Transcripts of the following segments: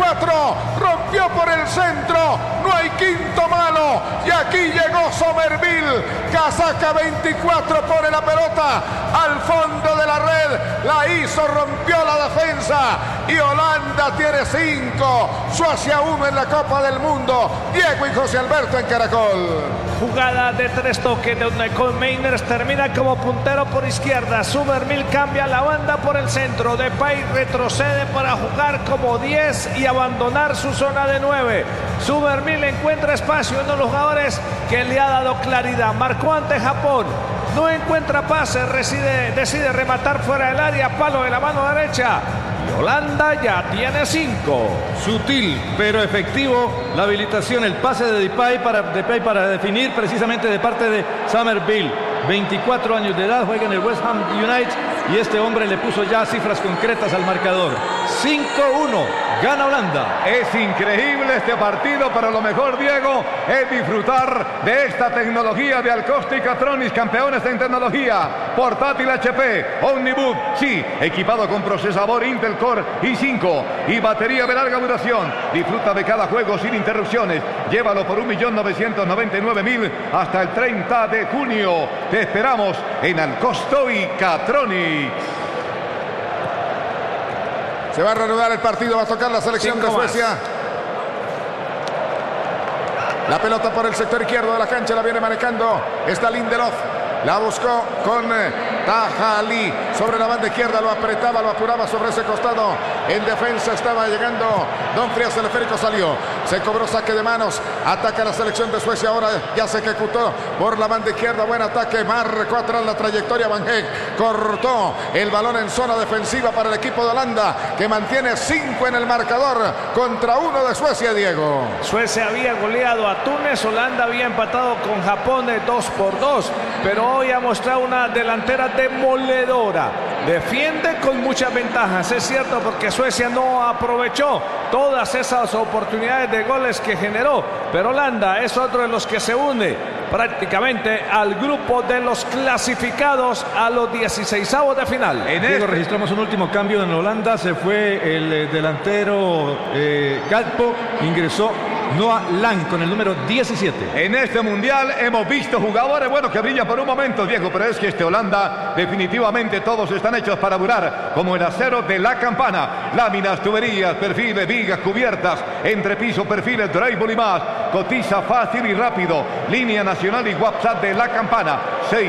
24, rompió por el centro, no hay quinto malo, y aquí llegó Somerville, casaca 24, pone la pelota al fondo de la red, la hizo, rompió la defensa, y Holanda tiene 5, Suecia 1 en la Copa del Mundo. Diego y José Alberto en Caracol. Jugada de 3 toques donde Koolmeiners termina como puntero por izquierda. Somerville cambia la banda por el centro. Depay retrocede para jugar como 10 y abandonar su zona de 9. Somerville encuentra espacio, uno de los jugadores que le ha dado claridad. Marcó ante Japón. No encuentra pase, decide rematar fuera del área, palo de la mano derecha. Y Holanda ya tiene 5. Sutil pero efectivo la habilitación, el pase de Depay para definir precisamente de parte de Somerville. 24 años de edad, juega en el West Ham United y este hombre le puso ya cifras concretas al marcador. 5-1, gana Holanda. Es increíble este partido, pero lo mejor, Diego, es disfrutar de esta tecnología de Alcosta y Catronics, campeones en tecnología. Portátil HP, Omnibook, sí, equipado con procesador Intel Core i5 y batería de larga duración. Disfruta de cada juego sin interrupciones. Llévalo por 1.999.000 hasta el 30 de junio. Te esperamos en Alcosta y Catronics. Se va a reanudar el partido, va a tocar la selección de Suecia. La pelota por el sector izquierdo de la cancha, la viene manejando. Está Lindelof. La buscó con Taha Ali sobre la banda izquierda, lo apretaba, lo apuraba sobre ese costado. En defensa estaba llegando Don Frías, el esférico salió. Se cobró saque de manos. Ataca la selección de Suecia. Ahora ya se ejecutó por la banda izquierda. Buen ataque. Marcó atrás la trayectoria. Van Heek cortó el balón en zona defensiva para el equipo de Holanda, que mantiene 5 en el marcador contra 1 de Suecia, Diego. Suecia había goleado a Túnez. Holanda había empatado con Japón de 2-2. Pero hoy ha mostrado una delantera demoledora. Defiende con muchas ventajas, es cierto, porque Suecia no aprovechó todas esas oportunidades de goles que generó, pero Holanda es otro de los que se une prácticamente al grupo de los clasificados a los 16avos de final. Diego, registramos un último cambio en Holanda. Se fue el delantero Gakpo, ingresó Noah Lang con el número 17. En este mundial hemos visto jugadores, bueno, que brillan por un momento, Diego, pero es que este Holanda, definitivamente todos están hechos para durar, como el acero de la campana. Láminas, tuberías, perfiles, vigas, cubiertas, entrepiso, perfiles, drywall y más. Cotiza fácil y rápido. Línea nacional y WhatsApp de la campana,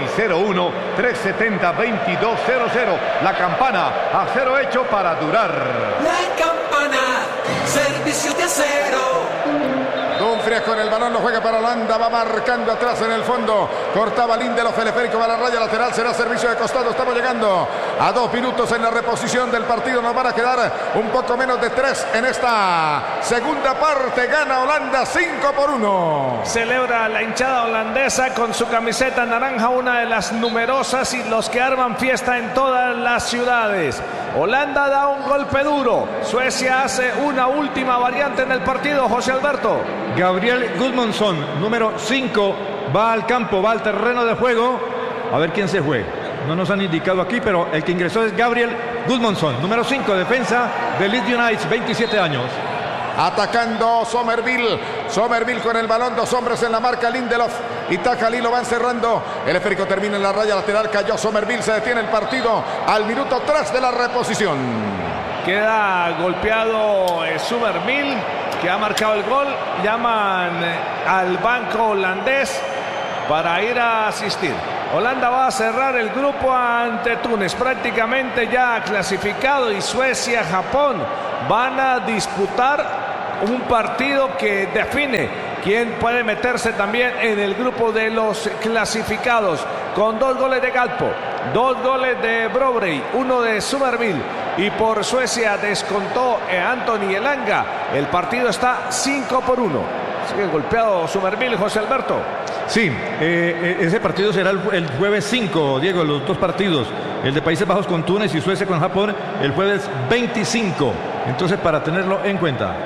601-370-2200. La campana, acero hecho para durar. La campana, servicio de acero. Dumfries con el balón, lo juega para Holanda, va marcando atrás en el fondo, cortaba Lindelof, el esférico va a la raya lateral, será servicio de costado. Estamos llegando a 2 minutos en la reposición del partido, nos van a quedar un poco menos de 3 en esta segunda parte. Gana Holanda 5-1. Celebra la hinchada holandesa con su camiseta naranja, una de las numerosas y los que arman fiesta en todas las ciudades. Holanda da un golpe duro. Suecia hace una última variante en el partido, José Alberto. Gabriel Gudmundsson, número 5, va al campo, va al terreno de juego. A ver quién se fue. No nos han indicado aquí, pero el que ingresó es Gabriel Gudmundsson, número 5, defensa de Leeds United, 27 años. Atacando Somerville. Somerville con el balón, 2 hombres en la marca. Lindelof y Tajalí lo van cerrando. El esférico termina en la raya lateral. Cayó Somerville, se detiene el partido al minuto 3 de la reposición. Queda golpeado Somerville, que ha marcado el gol. Llaman al banco holandés para ir a asistir. Holanda va a cerrar el grupo ante Túnez, prácticamente ya clasificado, y Suecia, Japón van a disputar un partido que define quién puede meterse también en el grupo de los clasificados, con 2 goles de Gakpo, 2 goles de Brobrey, 1 de Somerville, y por Suecia descontó Anthony Elanga. El partido está 5-1. Sigue golpeado Somerville, José Alberto. Sí, ese partido será el jueves 5, Diego, los 2 partidos. El de Países Bajos con Túnez y Suecia con Japón el jueves 25. Entonces, para tenerlo en cuenta.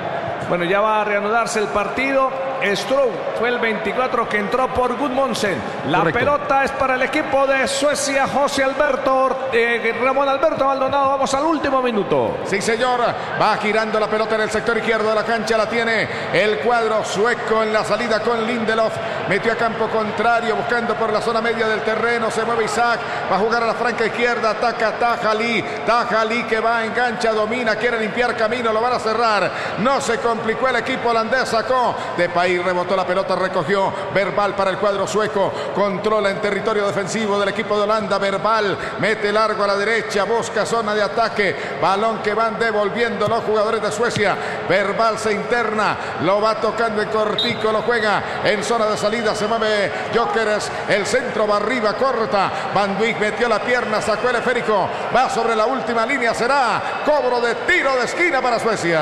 Bueno, ya va a reanudarse el partido. Stroh fue el 24 que entró por Gudmundsen. La Correcto. pelota es para el equipo de Suecia. Ramón Alberto Maldonado. Vamos al último minuto. Sí, señor. Va girando la pelota en el sector izquierdo de la cancha. La tiene el cuadro sueco en la salida con Lindelof. Metió a campo contrario, buscando por la zona media del terreno. Se mueve Isaac. Va a jugar a la franca izquierda. Ataca Tahali. Tahali que va, engancha, domina. Quiere limpiar camino. Lo van a cerrar. No se complicó el equipo holandés. Sacó Depay. Rebotó la pelota. Recogió Verbal para el cuadro sueco. Controla en territorio defensivo del equipo de Holanda. Verbal mete largo a la derecha. Busca zona de ataque. Balón que van devolviendo los jugadores de Suecia. Verbal se interna. Lo va tocando en cortico. Lo juega en zona de salida. Se mueve Gyökeres. El centro va arriba. Corta. Van Dijk metió la pierna. Sacó el esférico. Va sobre la última línea. Será cobro de tiro de esquina para Suecia.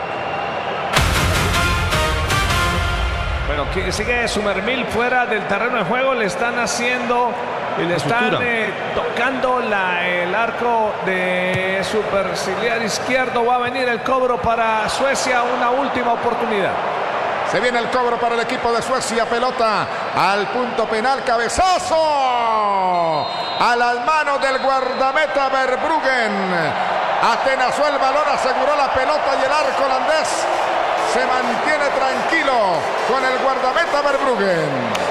Bueno, sigue Sumermil fuera del terreno de juego. Le están haciendo y le están tocando el arco de superciliar izquierdo. Va a venir el cobro para Suecia. Una última oportunidad. Se viene el cobro para el equipo de Suecia. Pelota al punto penal. Cabezazo a las manos del guardameta Verbruggen. Atenazó el balón, aseguró la pelota y el arco holandés se mantiene tranquilo con el guardameta Verbruggen.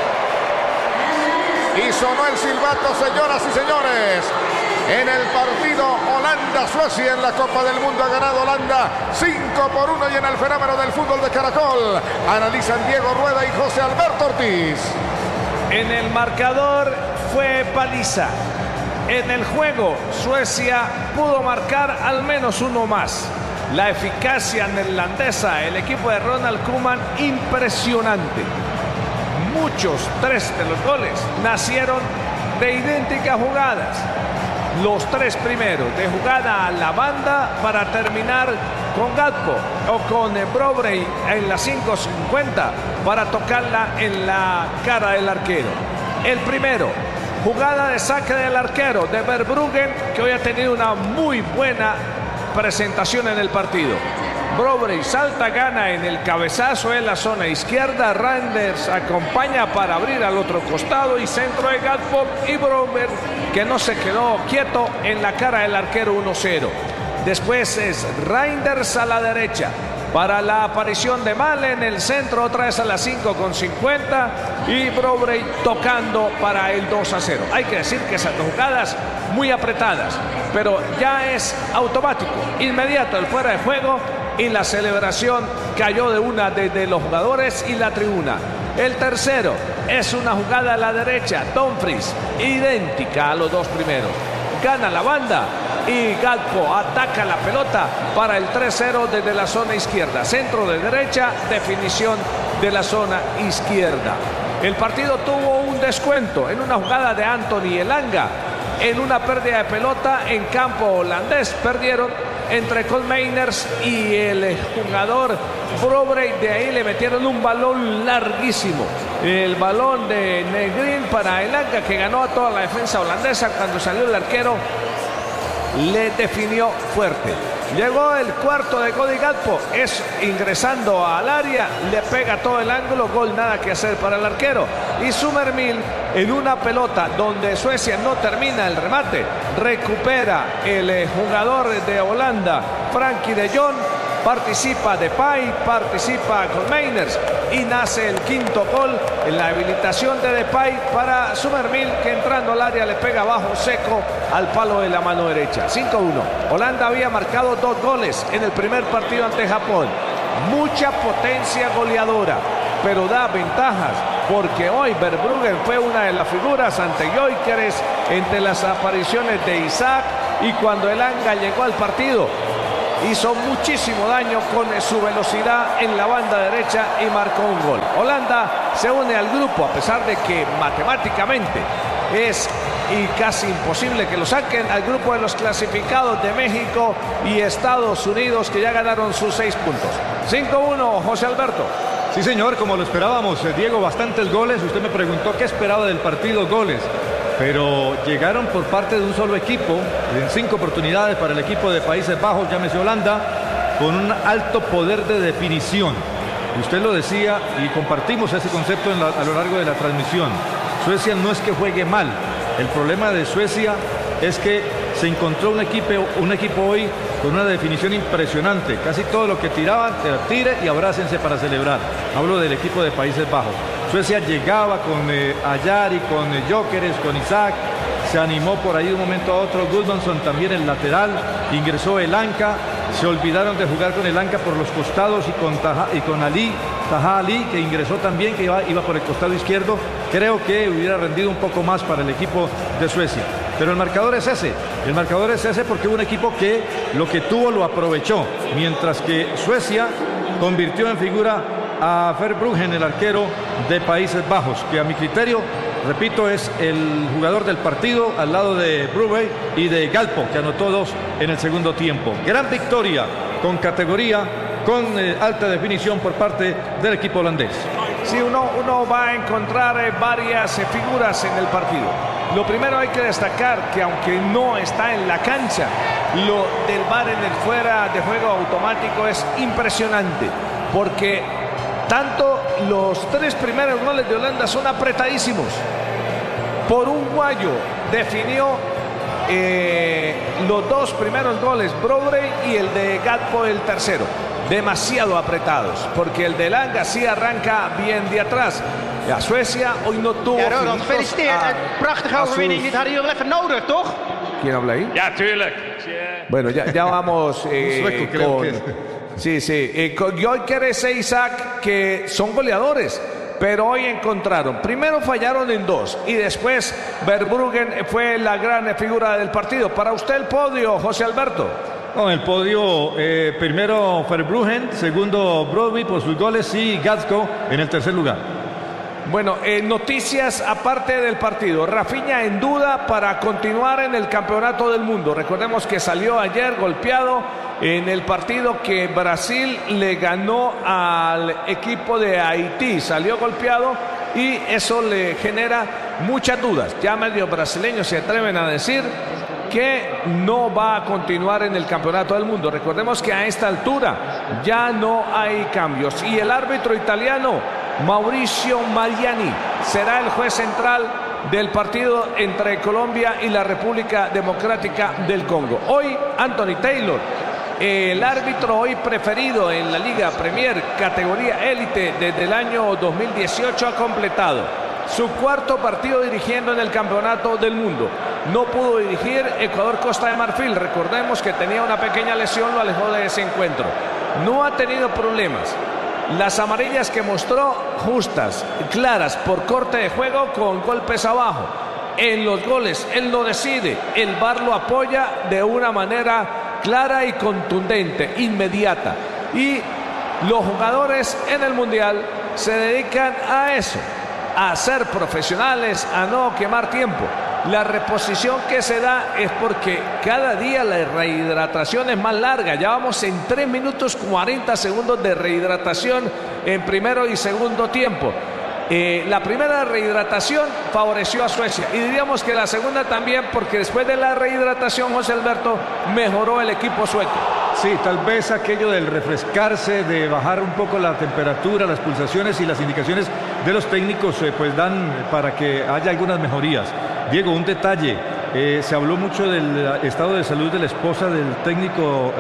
Y sonó el silbato, señoras y señores. En el partido Holanda-Suecia en la Copa del Mundo ha ganado Holanda 5-1 y en el fenómeno del fútbol de Caracol analizan Diego Rueda y José Alberto Ortiz. En el marcador fue paliza. En el juego Suecia pudo marcar al menos uno más. La eficacia neerlandesa, el equipo de Ronald Koeman, impresionante. Tres de los goles nacieron de idénticas jugadas. Los tres primeros de jugada a la banda para terminar con Gakpo o con Brobrey en la 5.50 para tocarla en la cara del arquero. El primero, jugada de saque del arquero de Verbruggen, que hoy ha tenido una muy buena presentación en el partido. Brobrey salta, gana en el cabezazo en la zona izquierda. Reinders acompaña para abrir al otro costado y centro de Gakpo y Brobrey, que no se quedó quieto en la cara del arquero. 1-0. Después es Reinders a la derecha para la aparición de Malen en el centro, otra vez a las 5.50 y Brobrey tocando para el 2-0. Hay que decir que esas dos jugadas muy apretadas, pero ya es automático, inmediato el fuera de juego y la celebración cayó de una de los jugadores y la tribuna. El tercero es una jugada a la derecha, Dumfries, idéntica a los dos primeros. Gana la banda y Gakpo ataca la pelota para el 3-0 desde la zona izquierda. Centro de derecha, definición de la zona izquierda. El partido tuvo un descuento en una jugada de Anthony Elanga. En una pérdida de pelota en campo holandés perdieron entre Koolmeiners y el jugador Brobrey. De ahí le metieron un balón larguísimo. El balón de Negrin para Elanga, que ganó a toda la defensa holandesa. Cuando salió el arquero le definió fuerte. Llegó el cuarto de Cody Gakpo, es ingresando al área, le pega todo el ángulo, gol, nada que hacer para el arquero. Y Sumermil, en una pelota donde Suecia no termina el remate, recupera el jugador de Holanda, Frankie de Jong, participa Depay, participa Koolmeiners y nace el quinto gol en la habilitación de Depay para Sumermil, que entrando al área le pega bajo seco al palo de la mano derecha. 5-1. Holanda había marcado 2 goles en el primer partido ante Japón. Mucha potencia goleadora, pero da ventajas porque hoy Verbruggen fue una de las figuras ante Gyökeres, entre las apariciones de Isaac, y cuando Elanga llegó al partido hizo muchísimo daño con su velocidad en la banda derecha y marcó un gol. Holanda se une al grupo a pesar de que matemáticamente es casi imposible que lo saquen, al grupo de los clasificados de México y Estados Unidos, que ya ganaron sus 6 puntos. 5-1, José Alberto. Sí, señor, como lo esperábamos, Diego, bastantes goles. Usted me preguntó qué esperaba del partido, goles. Pero llegaron por parte de un solo equipo, en 5 oportunidades para el equipo de Países Bajos, llámese Holanda, con un alto poder de definición. Usted lo decía y compartimos ese concepto a lo largo de la transmisión. Suecia no es que juegue mal. El problema de Suecia es que se encontró un equipo hoy con una definición impresionante. Casi todo lo que tiraban era tire y abrácense para celebrar. Hablo del equipo de Países Bajos. Suecia llegaba con Ayari, con Gyökeres, con Isaac. Se animó por ahí de un momento a otro. Gudmundsson también el lateral. Ingresó Elanka. Se olvidaron de jugar con Elanka por los costados y con Ali, Taha Ali, que ingresó también, que iba por el costado izquierdo. Creo que hubiera rendido un poco más para el equipo de Suecia. Pero el marcador es ese. El marcador es ese porque hubo un equipo que lo que tuvo lo aprovechó. Mientras que Suecia convirtió en figura a Verbruggen, el arquero de Países Bajos, que a mi criterio, repito, es el jugador del partido al lado de Brubey y de Galpo, que anotó 2 en el segundo tiempo. Gran victoria con categoría, con alta definición por parte del equipo holandés. Sí, uno va a encontrar varias figuras en el partido. Lo primero hay que destacar que aunque no está en la cancha, lo del VAR en el fuera de juego automático es impresionante, porque tanto los 3 primeros goles de Holanda son apretadísimos. Por un guayo definió los 2 primeros goles, Brobry y el de Gatpo el tercero. Demasiado apretados, porque el de Elanga sí arranca bien de atrás. Ja, Suecia hoy no tuvo... Ja, Ronald, gefeliciteerd. Prachtige overwinning. Dit hadden jullie even nodig, toch? ¿Quién habla ahí? Ja, tuurlijk. Bueno, ya vamos sueco, creo con... que es. Sí, con Gyökeres e Isaac, que son goleadores, pero hoy encontraron. Primero fallaron en 2 y después Verbruggen fue la gran figura del partido. Para usted el podio, José Alberto. No, el podio, primero Verbruggen, segundo Brobby por sus goles y Gatsko en el tercer lugar. Bueno, noticias aparte del partido. Rafinha en duda para continuar en el campeonato del mundo. Recordemos que salió ayer golpeado en el partido que Brasil le ganó al equipo de Haití. Salió golpeado y eso le genera muchas dudas. Ya medios brasileños se atreven a decir que no va a continuar en el campeonato del mundo. Recordemos que a esta altura ya no hay cambios. Y el árbitro italiano, Mauricio Mariani, será el juez central del partido entre Colombia y la República Democrática del Congo. Hoy, Anthony Taylor, el árbitro hoy preferido en la Liga Premier, categoría élite desde el año 2018, ha completado su 4º partido dirigiendo en el campeonato del mundo. No pudo dirigir Ecuador-Costa de Marfil. Recordemos que tenía una pequeña lesión, lo alejó de ese encuentro. No ha tenido problemas. Las amarillas que mostró, justas, claras, por corte de juego, con golpes abajo. En los goles, él no decide. El VAR lo apoya de una manera clara y contundente, inmediata. Y los jugadores en el Mundial se dedican a eso, a ser profesionales, a no quemar tiempo. La reposición que se da es porque cada día la rehidratación es más larga. Ya vamos en 3 minutos 40 segundos de rehidratación en primero y segundo tiempo. La primera rehidratación favoreció a Suecia y diríamos que la segunda también, porque después de la rehidratación, José Alberto, mejoró el equipo sueco. Sí, tal vez aquello del refrescarse, de bajar un poco la temperatura, las pulsaciones y las indicaciones de los técnicos pues dan para que haya algunas mejorías. Diego, un detalle, se habló mucho del estado de salud de la esposa del técnico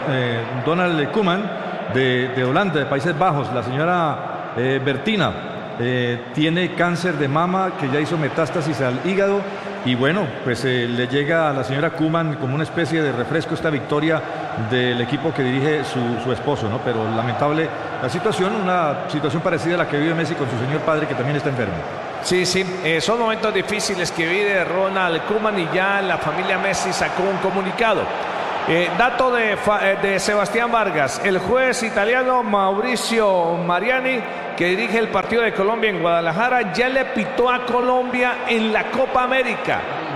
Donald Koeman de Holanda, de Países Bajos, la señora Bertina. Tiene cáncer de mama que ya hizo metástasis al hígado y bueno, pues le llega a la señora Koeman como una especie de refresco esta victoria del equipo que dirige su esposo, ¿no? Pero lamentable la situación, una situación parecida a la que vive Messi con su señor padre, que también está enfermo. Sí, son momentos difíciles que vive Ronald Koeman y ya la familia Messi sacó un comunicado. Dato de Sebastián Vargas, el juez italiano Mauricio Mariani, que dirige el partido de Colombia en Guadalajara, ya le pitó a Colombia en la Copa América.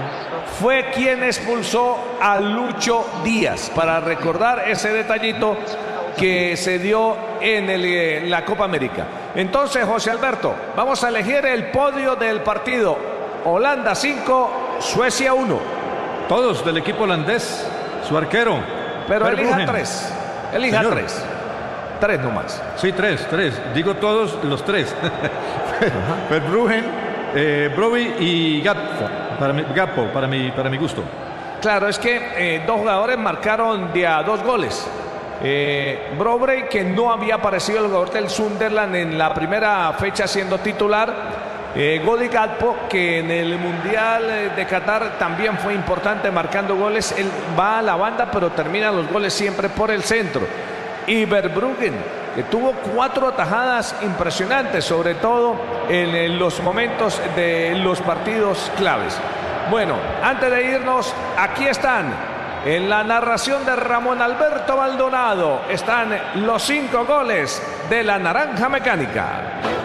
Fue quien expulsó a Lucho Díaz, para recordar ese detallito que se dio en la Copa América. Entonces, José Alberto, vamos a elegir el podio del partido. Holanda 5, Suecia 1. Todos del equipo holandés. Su arquero, pero Verbruggen. elija 3. Elija Señor. 3. 3 nomás. Sí, tres. Digo todos los 3. Verbruggen, Brobbey y Gakpo, para mi gusto. Claro, es que 2 jugadores marcaron de a 2 goles. Brobbey, que no había aparecido el jugador del Sunderland en la primera fecha siendo titular. Cody Gakpo, que en el Mundial de Qatar también fue importante marcando goles. Él va a la banda, pero termina los goles siempre por el centro. Y Verbruggen, que tuvo 4 atajadas impresionantes, sobre todo en los momentos de los partidos claves. Bueno, antes de irnos, aquí están, en la narración de Ramón Alberto Maldonado, están los 5 goles de la Naranja Mecánica.